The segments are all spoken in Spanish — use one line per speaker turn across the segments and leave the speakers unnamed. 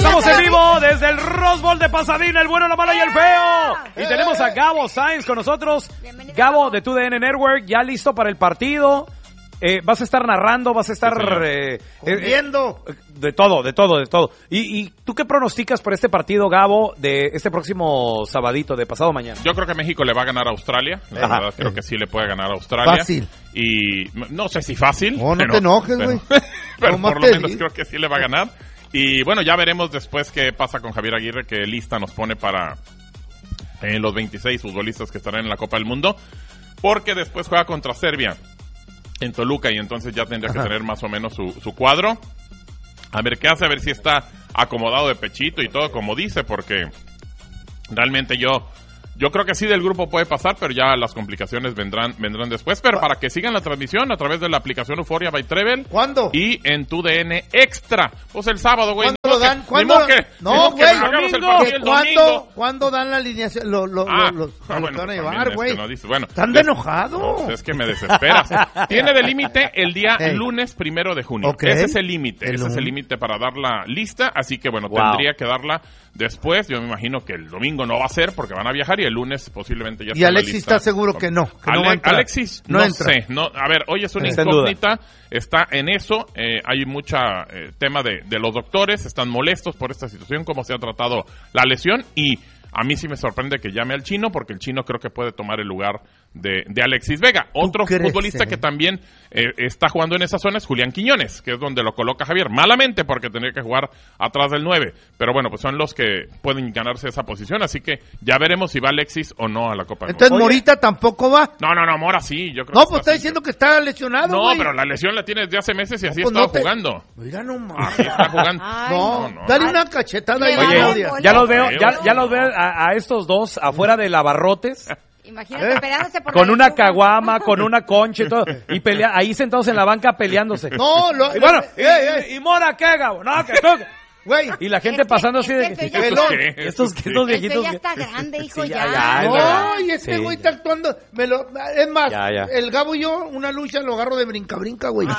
Estamos en vivo desde el Rose Bowl de Pasadena, el bueno, la mala y el feo. Y tenemos a Gabo Sainz con nosotros.
Bienvenido,
Gabo de TUDN Network, ya listo para el partido. Vas a estar narrando, vas a estar
corriendo.
De todo. ¿Y tú qué pronosticas por este partido, Gabo, de este próximo sabadito, de pasado mañana?
Yo creo que México le va a ganar a Australia. La verdad, creo que sí le puede ganar a Australia.
Fácil.
Y no sé si fácil.
No te enojes, güey.
Pero por lo menos creo que sí le va a ganar. Y bueno, ya veremos después qué pasa con Javier Aguirre, qué lista nos pone para los 26 futbolistas que estarán en la Copa del Mundo. Porque después juega contra Serbia en Toluca y entonces ya tendría que tener más o menos su cuadro. A ver qué hace, a ver si está acomodado de pechito y todo como dice, porque realmente yo creo que sí del grupo puede pasar, pero ya las complicaciones vendrán después. Pero para que sigan la transmisión a través de la aplicación Euphoria by Trevel.
¿Cuándo?
Y en TUDN Extra. Pues el sábado, güey.
¿Cuándo lo dan? ¿Cuándo? No, güey. ¿Cuándo dan la alineación? Los van a llevar, güey. ¿Están enojados?
No, es que me desesperas. Tiene de límite el día lunes 1 de junio.
Okay.
Ese es el límite. Ese es el límite para dar la lista. Así que, bueno, tendría que darla después. Yo me imagino que el domingo no va a ser porque van a viajar y el lunes posiblemente ya está.
¿Y Alexis está seguro que no? Que no va a entrar.
Alexis, no sé. No, a ver, hoy es una incógnita. Está en eso. Hay mucha tema de los doctores. Están molestos por esta situación, cómo se ha tratado la lesión. Y a mí sí me sorprende que llame al Chino, porque el Chino creo que puede tomar el lugar de Alexis Vega. Otro futbolista que también está jugando en esa zona es Julián Quiñones, que es donde lo coloca Javier. Malamente, porque tendría que jugar atrás del 9. Pero bueno, pues son los que pueden ganarse esa posición. Así que ya veremos si va Alexis o no a la Copa del Mundo.
Entonces, ¿Morita tampoco va?
No, Mora sí. Yo creo
no, pues está diciendo que está lesionado,
No,
güey.
Pero la lesión la tiene desde hace meses y así estaba jugando.
Mira nomás.
Así está jugando.
No, dale una cachetada ahí.
Oye, ya los veo a estos dos afuera de Lavarrotes.
Imagínate peleándose por
con una caguama, con una concha y todo, y ahí sentados en la banca peleándose.
No,
y bueno, ¿y Mora qué, Gabo? No, que toque.
Güey.
Y la gente pasando así de... Estos viejitos...
ya está grande, hijo,
sí,
ya.
No, y ese güey está actuando... Es más, el Gabo y yo, una lucha lo agarro de brinca, güey.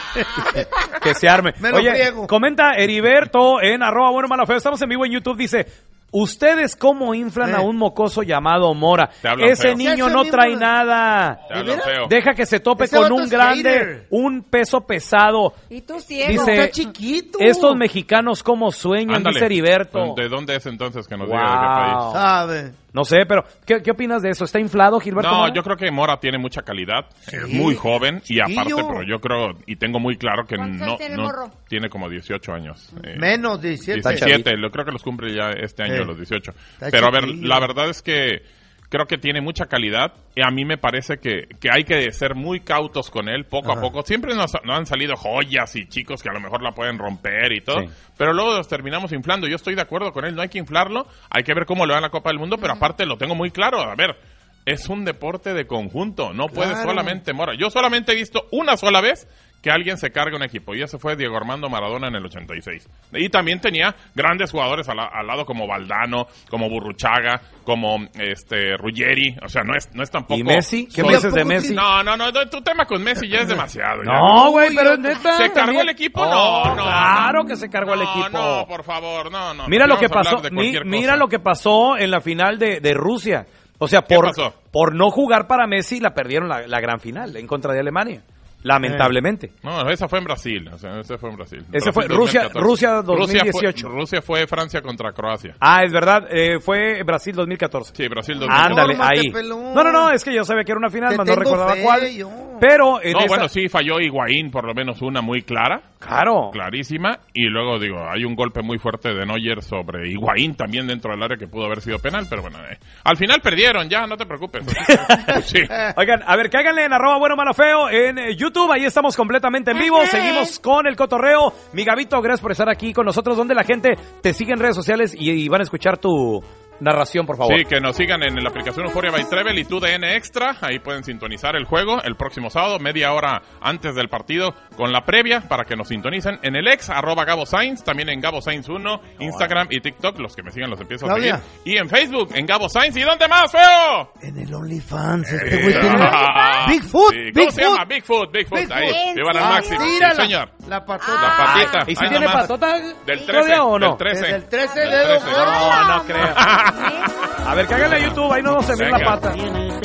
Que se arme.
Me lo friego.
Comenta Heriberto en @bueno_malo_feo. Estamos en vivo en YouTube, dice... ¿Ustedes cómo inflan a un mocoso llamado Mora? Ese
feo.
niño no trae nada. Deja que se tope con un grande, un peso pesado.
Y tú ciego.
Dice,
está chiquito.
Estos mexicanos cómo sueñan, dice Heriberto.
¿De dónde es entonces que nos diga de qué país?
Sabe.
No sé, pero ¿qué opinas de eso? ¿Está inflado, Gilberto?
No, yo creo que Mora tiene mucha calidad, es muy joven y aparte, pero yo creo y tengo muy claro que no tiene como 18 años.
Menos 17.
17, creo que los cumple ya este año los 18. Pero a ver, la verdad es que creo que tiene mucha calidad y a mí me parece que hay que ser muy cautos con él poco a poco. Siempre nos han salido joyas y chicos que a lo mejor la pueden romper y todo, pero luego los terminamos inflando. Yo estoy de acuerdo con él, no hay que inflarlo, hay que ver cómo le va en la Copa del Mundo, pero aparte lo tengo muy claro, a ver, es un deporte de conjunto, no puede solamente Mora. Yo solamente he visto una sola vez que alguien se cargue un equipo, y ese fue Diego Armando Maradona en el 86. Y también tenía grandes jugadores al lado como Valdano, como Burruchaga, como Ruggeri, o sea, no es tampoco...
¿Y Messi? ¿Qué me dices de Messi?
No, tu tema con Messi ya es demasiado.
No, güey, pero neta...
¿Se cargó el equipo? No.
Claro que se cargó el equipo.
No, por favor, no.
Mira lo que pasó, mira lo que pasó en la final de Rusia. O sea, por no jugar para Messi, la perdieron la gran final en contra de Alemania. Lamentablemente.
No, esa fue en Brasil.
Ese fue Rusia 2018.
Rusia fue Francia contra Croacia.
Es verdad. Fue Brasil 2014.
Sí, Brasil 2014.
Ándale, ahí. No, es que yo sabía que era una final, no recordaba cuál. Pero
sí falló Higuaín, por lo menos una muy clara.
Claro.
Clarísima. Y luego, hay un golpe muy fuerte de Neuer sobre Higuaín también dentro del área que pudo haber sido penal, pero bueno, al final perdieron, ya, no te preocupes. Sí.
Oigan, a ver, cáiganle en @bueno_malo_feo en YouTube, ahí estamos completamente en vivo, seguimos con el cotorreo. Mi Gabito, gracias por estar aquí con nosotros, donde la gente te sigue en redes sociales y van a escuchar tu narración, por favor.
Sí, que nos sigan en la aplicación Euphoria by Trevel y TUDN Extra. Ahí pueden sintonizar el juego el próximo sábado, media hora antes del partido, con la previa para que nos sintonicen en el ex, @GaboSainz, también en GaboSainz1, Instagram y TikTok. Los que me sigan los empiezo a seguir. Y en Facebook, en GaboSainz. ¿Y dónde más, feo?
En el OnlyFans. Este güey tiene... Bigfoot.
Sí. ¿Cómo se llama? Bigfoot. Ahí, llevan al máximo. Sí,
señor. La patota.
La patita.
¿Y si tiene patota?
Del 13
o no?
Del 13.
Del 13 dedos.
No creo. A ver, cáganle a YouTube, ahí no se ve la pata.